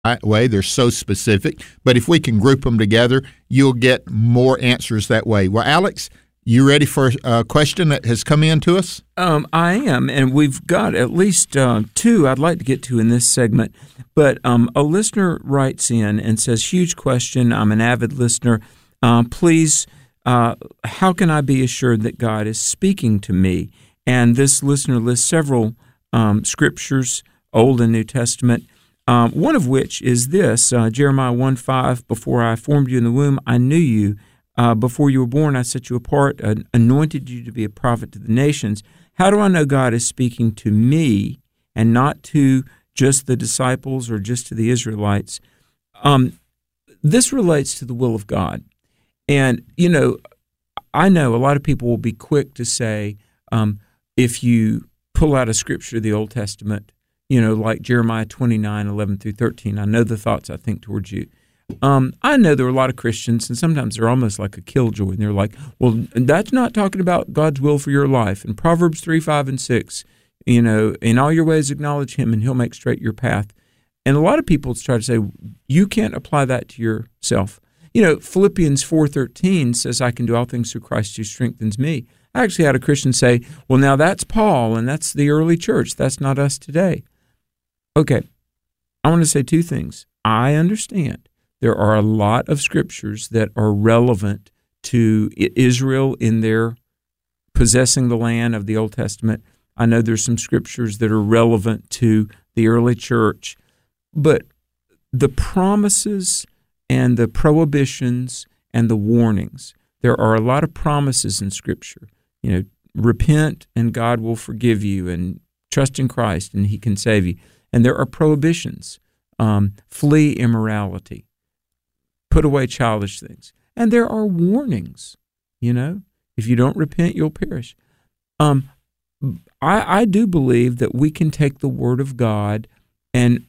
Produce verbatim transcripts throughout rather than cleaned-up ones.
way. They're so specific. But if we can group them together, you'll get more answers that way. Well, Alex, you ready for a question that has come in to us? Um, I am, and we've got at least uh, two I'd like to get to in this segment. But um, a listener writes in and says, huge question, I'm an avid listener. Uh, please, uh, how can I be assured that God is speaking to me? And this listener lists several um, scriptures, Old and New Testament, um, one of which is this, uh, Jeremiah one five, before I formed you in the womb, I knew you. Uh, before you were born, I set you apart, uh, anointed you to be a prophet to the nations. How do I know God is speaking to me and not to just the disciples or just to the Israelites? Um, this relates to the will of God. And, you know, I know a lot of people will be quick to say, um, if you pull out a scripture of the Old Testament, you know, like Jeremiah twenty-nine, eleven through thirteen, I know the thoughts I think towards you. Um, I know there are a lot of Christians, and sometimes they're almost like a killjoy, and they're like, well, that's not talking about God's will for your life. In Proverbs three, five, and six, you know, in all your ways acknowledge Him, and He'll make straight your path. And a lot of people try to say, you can't apply that to yourself. You know, Philippians four thirteen says, I can do all things through Christ who strengthens me. I actually had a Christian say, well, now that's Paul, and that's the early church. That's not us today. Okay, I want to say two things. I understand there are a lot of scriptures that are relevant to Israel in their possessing the land of the Old Testament. I know there's some scriptures that are relevant to the early church. But the promises and the prohibitions and the warnings, there are a lot of promises in Scripture. You know, repent and God will forgive you, and trust in Christ and He can save you. And there are prohibitions. Um, flee immorality. Put away childish things. And there are warnings, you know. If you don't repent, you'll perish. Um, I, I do believe that we can take the Word of God, and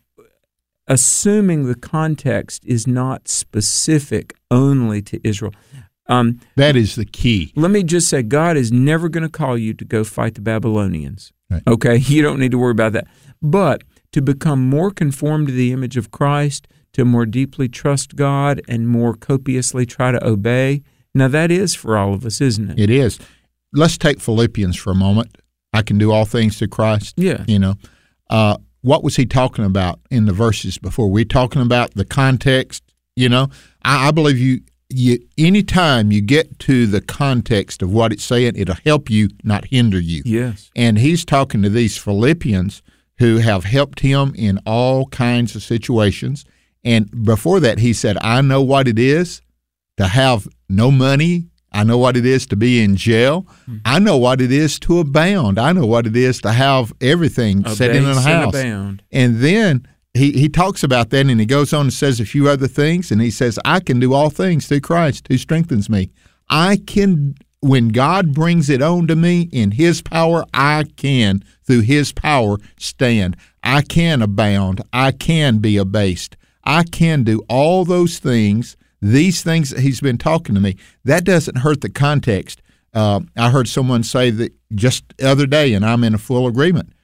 assuming the context is not specific only to Israel. Um, that is the key. Let me just say, God is never going to call you to go fight the Babylonians. Right. Okay? You don't need to worry about that. But to become more conformed to the image of Christ, to more deeply trust God and more copiously try to obey, now that is for all of us, isn't it? It is. Let's take Philippians for a moment. I can do all things through Christ. Yeah. You know, uh, what was he talking about in the verses before? We're talking about the context. You know, I, I believe you, you, anytime you get to the context of what it's saying, it'll help you, not hinder you. Yes. And he's talking to these Philippians who have helped him in all kinds of situations. And before that, he said, I know what it is to have no money. I know what it is to be in jail. Mm-hmm. I know what it is to abound. I know what it is to have everything set in a house. And, and then he, he talks about that, and he goes on and says a few other things, and he says, I can do all things through Christ who strengthens me. I can, when God brings it on to me in His power, I can, through His power, stand. I can abound. I can be abased. I can do all those things, these things that he's been talking to me. That doesn't hurt the context. Uh, I heard someone say that just the other day, and I'm in a full agreement.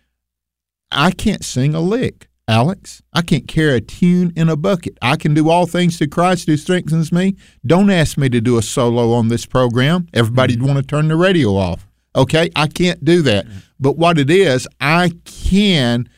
I can't sing a lick, Alex. I can't carry a tune in a bucket. I can do all things through Christ who strengthens me. Don't ask me to do a solo on this program. Everybody'd want to turn the radio off. Okay? I can't do that. But what it is, I can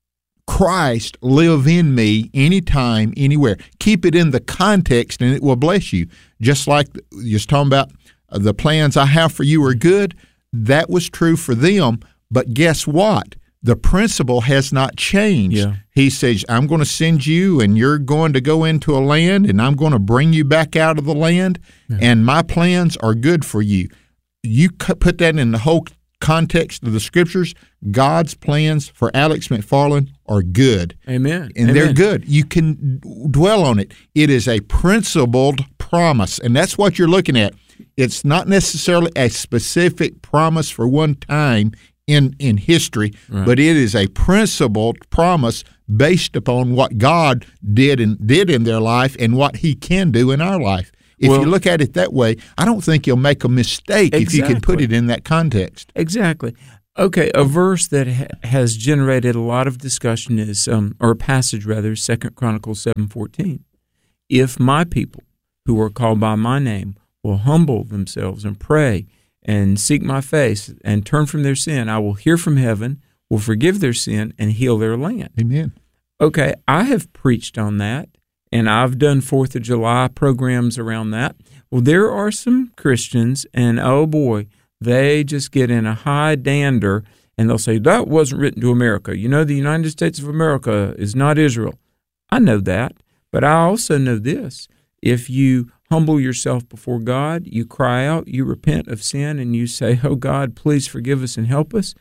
Christ live in me anytime, anywhere. Keep it in the context, and it will bless you. Just like you're talking about the plans I have for you are good. That was true for them, but guess what? The principle has not changed. Yeah. He says, I'm going to send you, and you're going to go into a land, and I'm going to bring you back out of the land, yeah. and my plans are good for you. You put that in the whole context of the Scriptures. God's plans for Alex McFarland are good. Amen. And Amen. they're good. You can dwell on it. It is a principled promise, and that's what you're looking at. It's not necessarily a specific promise for one time in, in history, right. but it is a principled promise based upon what God did and did in their life and what He can do in our life. If well, you look at it that way, I don't think you'll make a mistake exactly. if you can put it in that context. Exactly. Okay, a verse that ha- has generated a lot of discussion is, um, or a passage rather, Second Chronicles seven fourteen. If my people, who are called by my name, will humble themselves and pray and seek my face and turn from their sin, I will hear from heaven, will forgive their sin, and heal their land. Amen. Okay, I have preached on that, and I've done Fourth of July programs around that. Well, there are some Christians, and oh boy, they just get in a high dander, and they'll say, that wasn't written to America. You know, the United States of America is not Israel. I know that, but I also know this. If you humble yourself before God, you cry out, you repent of sin, and you say, oh God, please forgive us and help us.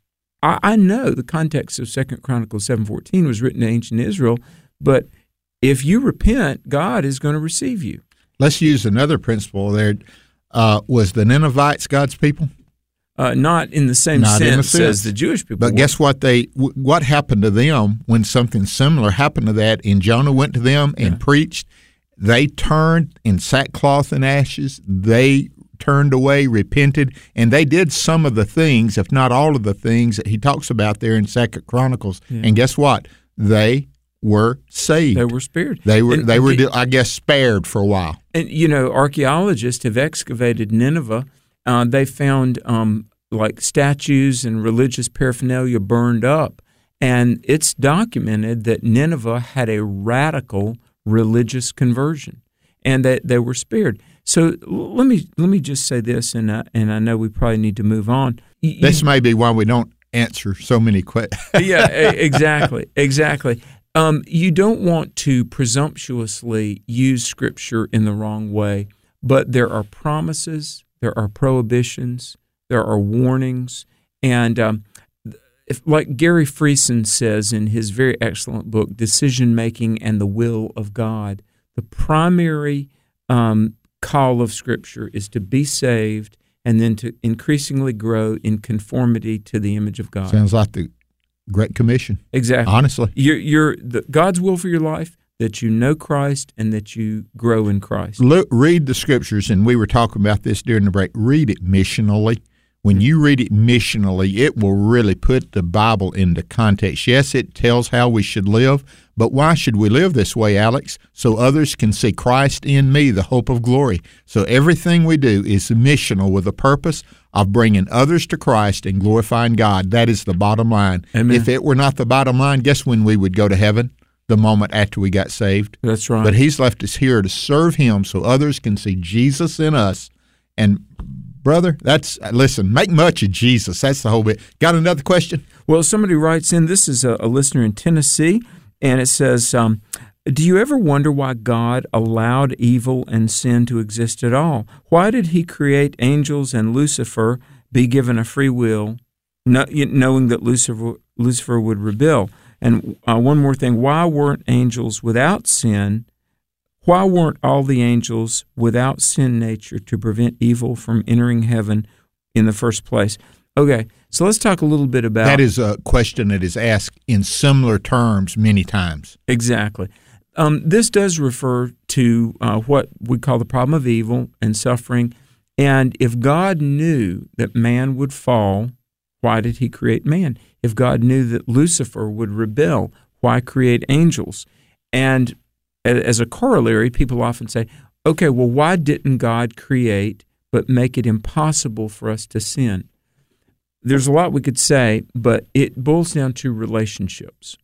I, I know the context of Second Chronicles seven fourteen was written to ancient Israel, but if you repent, God is going to receive you. Let's use another principle there. Uh, was the Ninevites God's people? Uh, not in the same not sense, in the sense as the Jewish people. But were. guess what? They what happened to them when something similar happened to that? And Jonah went to them and yeah. preached. They turned in sackcloth and ashes. They turned away, repented, and they did some of the things, if not all of the things, that he talks about there in Second Chronicles. Yeah. And guess what? They were saved. They were spared. They were, and, they were, I guess, spared for a while. And, you know, archaeologists have excavated Nineveh. Uh, they found, um, like, statues and religious paraphernalia burned up. And it's documented that Nineveh had a radical religious conversion and that they were spared. So let me let me just say this, and I, and I know we probably need to move on. You, this may be why we don't answer so many questions. yeah, exactly, exactly. Um, you don't want to presumptuously use Scripture in the wrong way, but there are promises, there are prohibitions, there are warnings, and um, if, like Gary Friesen says in his very excellent book, Decision Making and the Will of God, the primary um, call of Scripture is to be saved and then to increasingly grow in conformity to the image of God. Sounds like the Great Commission. Exactly. Honestly. You're, you're the, God's will for your life, that you know Christ and that you grow in Christ. Look, read the Scriptures, and we were talking about this during the break. Read it missionally. When you read it missionally, it will really put the Bible into context. Yes, it tells how we should live, but why should we live this way, Alex? So others can see Christ in me, the hope of glory. So everything we do is missional with the purpose of bringing others to Christ and glorifying God. That is the bottom line. Amen. If it were not the bottom line, guess when we would go to heaven? The moment after we got saved. That's right. But He's left us here to serve Him so others can see Jesus in us. And brother, that's listen, make much of Jesus. That's the whole bit. Got another question? Well, somebody writes in, this is a, a listener in Tennessee, and it says, um, do you ever wonder why God allowed evil and sin to exist at all? Why did He create angels and Lucifer be given a free will, knowing that Lucifer, Lucifer would rebel? And uh, one more thing, why weren't angels without sin? Why weren't all the angels without sin nature to prevent evil from entering heaven in the first place? Okay, so let's talk a little bit about... That is a question that is asked in similar terms many times. Exactly. Um, this does refer to uh, what we call the problem of evil and suffering. And if God knew that man would fall, why did He create man? If God knew that Lucifer would rebel, why create angels? And as a corollary, people often say, okay, well, why didn't God create but make it impossible for us to sin? There's a lot we could say, but it boils down to relationships.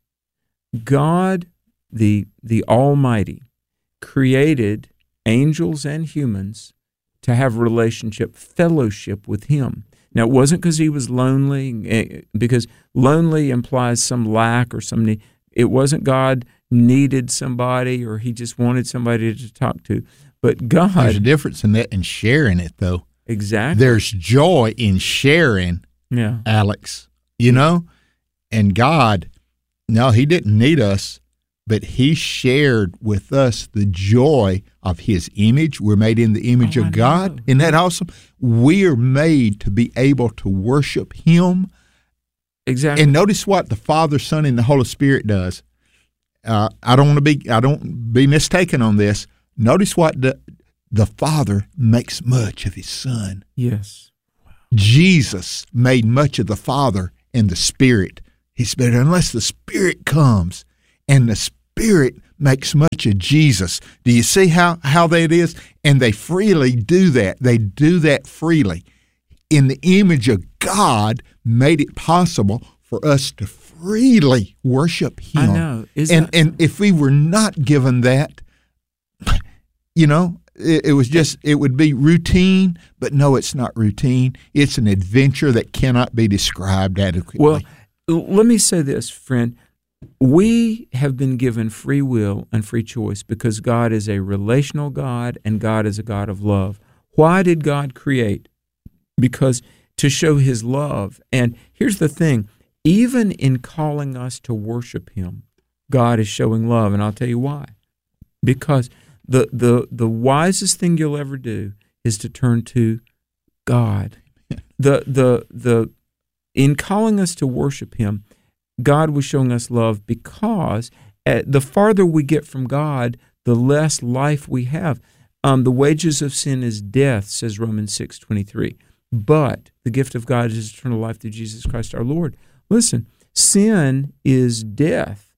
God, the, the Almighty, created angels and humans to have relationship, fellowship with Him. Now, it wasn't because He was lonely, because lonely implies some lack or some need. It wasn't God needed somebody or He just wanted somebody to talk to. But God... There's a difference in that and sharing it, though. Exactly. There's joy in sharing, yeah, Alex, you know? And God, no, He didn't need us, but He shared with us the joy of His image. We're made in the image oh, of I God. know. Isn't that awesome? We're made to be able to worship Him. Exactly. And notice what the Father, Son, and the Holy Spirit does. Uh, I don't want to be I don't be mistaken on this. Notice what the the Father makes much of His Son. Yes. Wow. Jesus made much of the Father and the Spirit. He said, unless the Spirit comes and the Spirit makes much of Jesus. Do you see how, how that is? And they freely do that. They do that freely. In the image of God made it possible for us to freely worship Him. I know. Is and that... and if we were not given that, you know, it, it was just, it would be routine, but no, it's not routine. It's an adventure that cannot be described adequately. Well, let me say this, friend. We have been given free will and free choice because God is a relational God and God is a God of love. Why did God create? Because to show His love. And here's the thing, even in calling us to worship Him, God is showing love, and I'll tell you why. Because the the the wisest thing you'll ever do is to turn to God. The the the in calling us to worship Him, God was showing us love because at, the farther we get from God, the less life we have. Um, the wages of sin is death, says Romans six twenty-three. But the gift of God is eternal life through Jesus Christ our Lord. Listen, sin is death,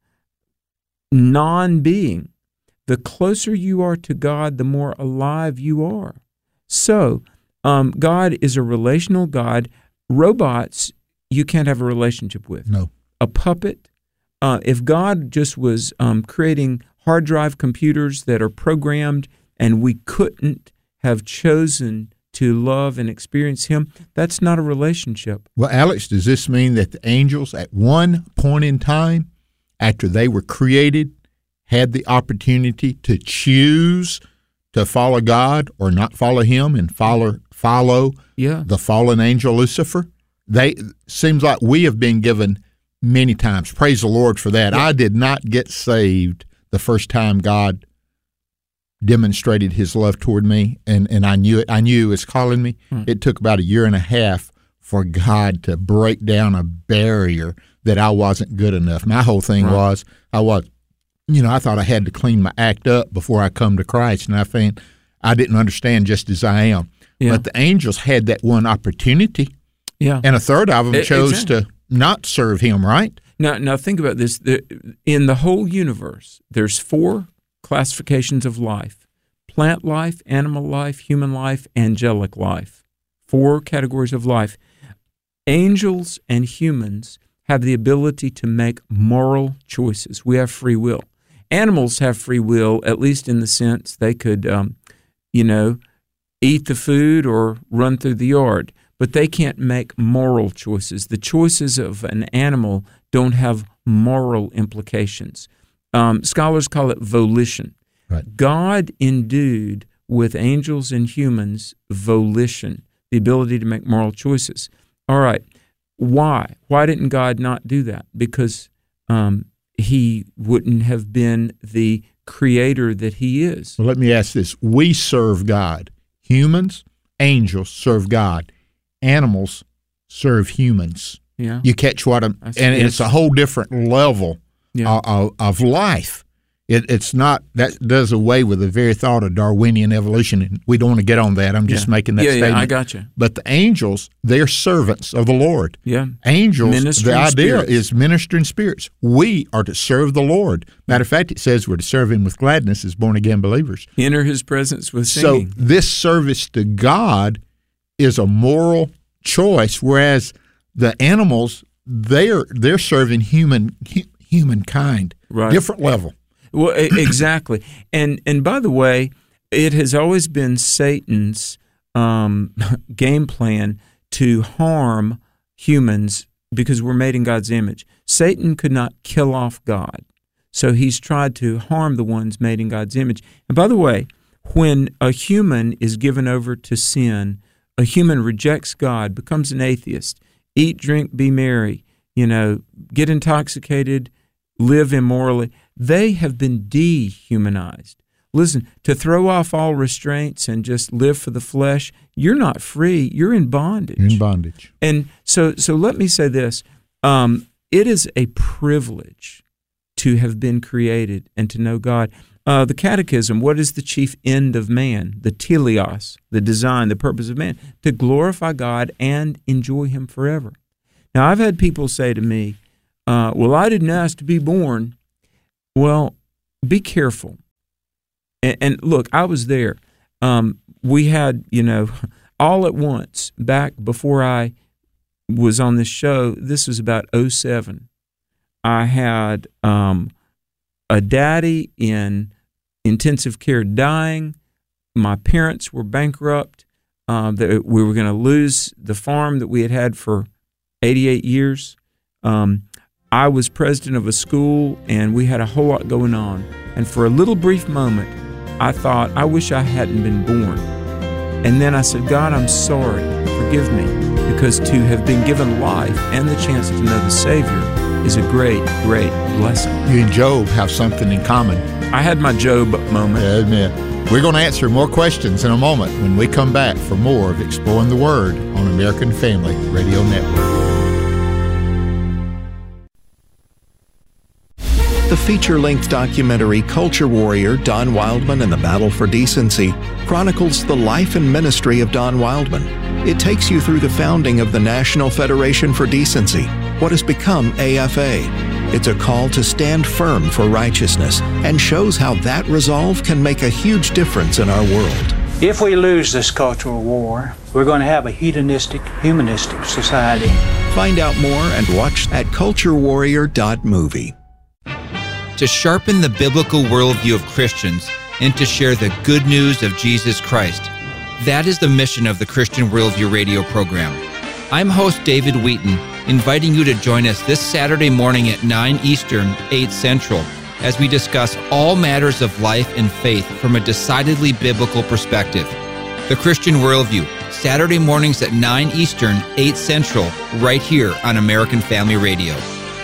non-being. The closer you are to God, the more alive you are. So, um, God is a relational God. Robots, you can't have a relationship with. No. A puppet. Uh, if God just was um, creating hard drive computers that are programmed and we couldn't have chosen to love and experience Him, that's not a relationship. Well, Alex, does this mean that the angels at one point in time, after they were created, had the opportunity to choose to follow God or not follow Him and follow follow yeah. the fallen angel Lucifer? They seems like we have been given many times. Praise the Lord for that. Yeah. I did not get saved the first time God demonstrated His love toward me, and, and I knew it. I knew He was calling me. Hmm. It took about a year and a half for God to break down a barrier that I wasn't good enough. My whole thing right. was, I was, you know, I thought I had to clean my act up before I come to Christ, and I found I didn't understand just as I am. Yeah. But the angels had that one opportunity, yeah, and a third of them it, chose exactly. to not serve Him, right? Now, now think about this. In the whole universe, there's four classifications of life: plant life, animal life, human life, angelic life. Four categories of life. Angels and humans have the ability to make moral choices. We have free will. Animals have free will, at least in the sense they could, um, you know, eat the food or run through the yard, but they can't make moral choices. The choices of an animal don't have moral implications. Um, scholars call it volition. Right. God endued with angels and humans volition, the ability to make moral choices. All right, why? Why didn't God not do that? Because um, He wouldn't have been the creator that He is. Well, let me ask this. We serve God. Humans, angels serve God. Animals serve humans. Yeah. You catch what I'm, and yes. it's a whole different level yeah. of, of life. It, it's not, that does away with the very thought of Darwinian evolution, and we don't want to get on that. I'm just yeah. making that yeah, statement. Yeah, I got you. But the angels, they're servants of the Lord. Yeah. Angels, Ministering the idea spirits. is ministering spirits. We are to serve the Lord. Matter of fact, it says we're to serve Him with gladness as born-again believers. Enter His presence with singing. So this service to God is a moral choice, whereas the animals, they're they're serving human humankind, right. different level. Well, exactly. And and by the way, it has always been Satan's um, game plan to harm humans because we're made in God's image. Satan could not kill off God, so he's tried to harm the ones made in God's image. And by the way, when a human is given over to sin, a human rejects God, becomes an atheist, eat, drink, be merry, you know, get intoxicated, live immorally. They have been dehumanized. Listen, to throw off all restraints and just live for the flesh, you're not free. You're in bondage. You're in bondage. And so, so let me say this: um, it is a privilege to have been created and to know God. Uh, the Catechism, what is the chief end of man? The teleos, the design, the purpose of man, to glorify God and enjoy Him forever. Now, I've had people say to me, uh, well, I didn't ask to be born. Well, be careful. And, and look, I was there. Um, we had, you know, all at once, back before I was on this show, this was about oh seven, I had um, a daddy in intensive care dying. My parents were bankrupt. Uh, that we were going to lose the farm that we had had for eighty-eight years. Um, I was president of a school, and we had a whole lot going on. And for a little brief moment, I thought, I wish I hadn't been born. And then I said, God, I'm sorry. Forgive me. Because to have been given life and the chance to know the Savior is a great, great blessing. You and Job have something in common. I had my Job moment. Amen. We're going to answer more questions in a moment when we come back for more of Exploring the Word on American Family Radio Network. The feature-length documentary Culture Warrior, Don Wildman and the Battle for Decency chronicles the life and ministry of Don Wildman. It takes you through the founding of the National Federation for Decency, what has become A F A. It's a call to stand firm for righteousness and shows how that resolve can make a huge difference in our world. If we lose this cultural war, we're going to have a hedonistic, humanistic society. Find out more and watch at culture warrior dot movie. To sharpen the biblical worldview of Christians and to share the good news of Jesus Christ. That is the mission of the Christian Worldview radio program. I'm host David Wheaton, inviting you to join us this Saturday morning at nine Eastern, eight Central, as we discuss all matters of life and faith from a decidedly biblical perspective. The Christian Worldview, Saturday mornings at nine Eastern, eight Central, right here on American Family Radio.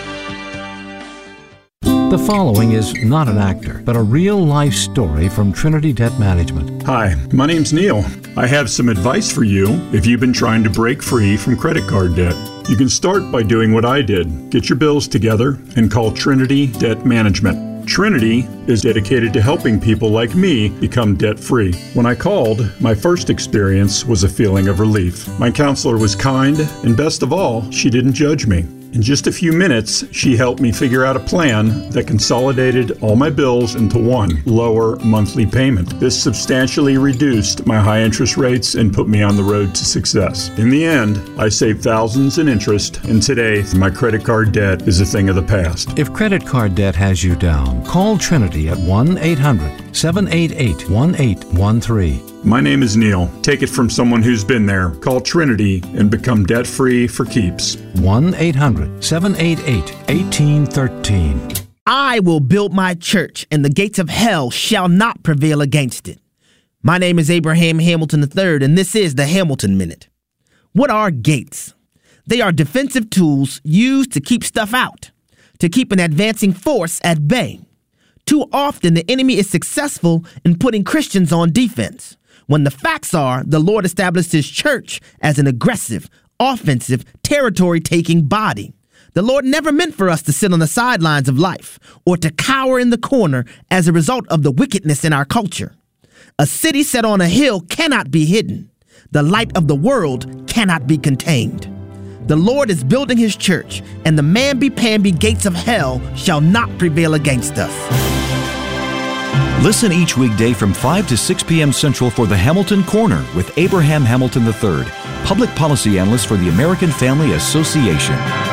The following is not an actor, but a real-life story from Trinity Debt Management. Hi, my name's Neil. I have some advice for you if you've been trying to break free from credit card debt. You can start by doing what I did. Get your bills together and call Trinity Debt Management. Trinity is dedicated to helping people like me become debt-free. When I called, my first experience was a feeling of relief. My counselor was kind, and best of all, she didn't judge me. In just a few minutes, she helped me figure out a plan that consolidated all my bills into one lower monthly payment. This substantially reduced my high interest rates and put me on the road to success. In the end, I saved thousands in interest, and today, my credit card debt is a thing of the past. If credit card debt has you down, call Trinity at one eight hundred, seven eight eight, one eight one three. My name is Neil. Take it from someone who's been there. Call Trinity and become debt-free for keeps. one eight hundred, seven eight eight, one eight one three. I will build my church, and the gates of hell shall not prevail against it. My name is Abraham Hamilton the third, and this is the Hamilton Minute. What are gates? They are defensive tools used to keep stuff out, to keep an advancing force at bay. Too often, the enemy is successful in putting Christians on defense, when the facts are the Lord established his church as an aggressive, offensive, territory-taking body. The Lord never meant for us to sit on the sidelines of life or to cower in the corner as a result of the wickedness in our culture. A city set on a hill cannot be hidden. The light of the world cannot be contained. The Lord is building his church, and the mamby-pamby gates of hell shall not prevail against us. Listen each weekday from five to six p.m. Central for the Hamilton Corner with Abraham Hamilton the third, Public Policy Analyst for the American Family Association.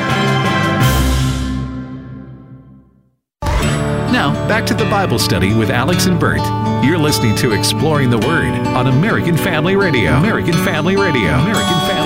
Now, back to the Bible study with Alex and Bert. You're listening to Exploring the Word on American Family Radio. American Family Radio. American Family